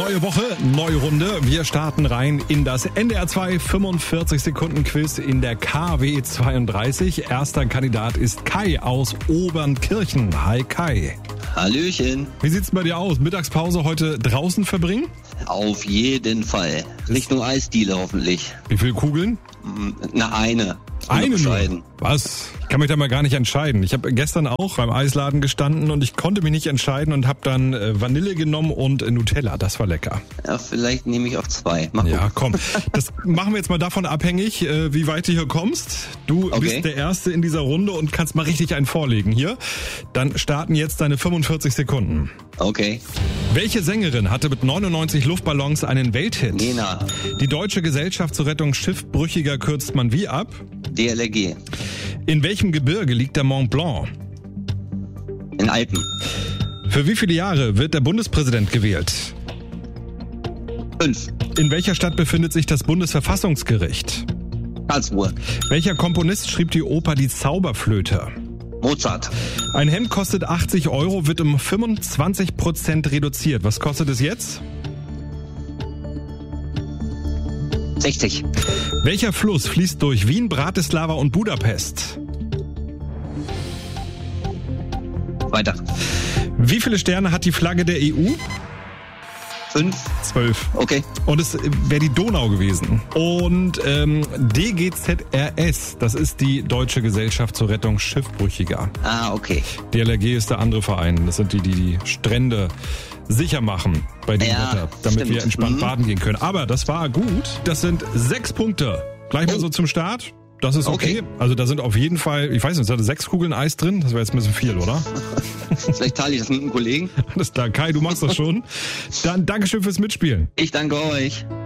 Neue Woche, neue Runde. Wir starten rein in das NDR 2 45-Sekunden-Quiz in der KW 32. Erster Kandidat ist Kai aus Obernkirchen. Hi Kai. Hallöchen. Wie sieht's bei dir aus? Mittagspause heute draußen verbringen? Auf jeden Fall. Richtung Eisdiele hoffentlich. Wie viele Kugeln? Eine. Eine nur? Was? Ich kann mich da mal gar nicht entscheiden. Ich habe gestern auch beim Eisladen gestanden und ich konnte mich nicht entscheiden und habe dann Vanille genommen und Nutella. Das war lecker. Ja, vielleicht nehme ich auch 2. Ja, komm. Das machen wir jetzt mal davon abhängig, wie weit du hier kommst. Du bist der Erste in dieser Runde und kannst mal richtig einen vorlegen hier. Dann starten jetzt deine 45 Sekunden. Okay. Welche Sängerin hatte mit 99 Luftballons einen Welthit? Nena. Die Deutsche Gesellschaft zur Rettung Schiffbrüchiger kürzt man wie ab? DLRG. In welchem Gebirge liegt der Mont Blanc? In Alpen. Für wie viele Jahre wird der Bundespräsident gewählt? 5. In welcher Stadt befindet sich das Bundesverfassungsgericht? Karlsruhe. Welcher Komponist schrieb die Oper Die Zauberflöte? Mozart. Ein Hemd kostet 80 €, wird um 25% reduziert. Was kostet es jetzt? 60. Welcher Fluss fließt durch Wien, Bratislava und Budapest? Weiter. Wie viele Sterne hat die Flagge der EU? 5. 12. Okay. Und es wäre die Donau gewesen. Und DGZRS, das ist die Deutsche Gesellschaft zur Rettung Schiffbrüchiger. Ah, okay. DLRG ist der andere Verein. Das sind die Strände sicher machen bei dem Wetter, damit wir entspannt baden gehen können. Aber das war gut. Das sind 6 Punkte. Gleich mal so zum Start. Das ist okay. Also da sind auf jeden Fall, ich weiß nicht, es hatte 6 Kugeln Eis drin. Das wäre jetzt ein bisschen viel, oder? Vielleicht teile ich das mit einem Kollegen. Alles klar, Kai, du machst das schon. Dann Dankeschön fürs Mitspielen. Ich danke euch.